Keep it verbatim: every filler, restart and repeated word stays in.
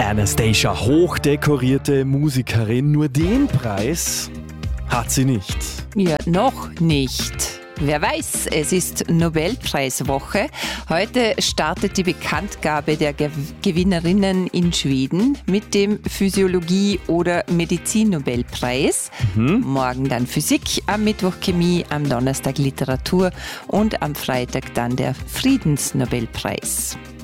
Anastacia, hochdekorierte Musikerin, nur den Preis hat sie nicht. Ja, noch nicht. Wer weiß, es ist Nobelpreiswoche. Heute startet die Bekanntgabe der Ge- Gewinnerinnen in Schweden mit dem Physiologie- oder Medizin-Nobelpreis. Mhm. Morgen dann Physik, am Mittwoch Chemie, am Donnerstag Literatur und am Freitag dann der Friedensnobelpreis.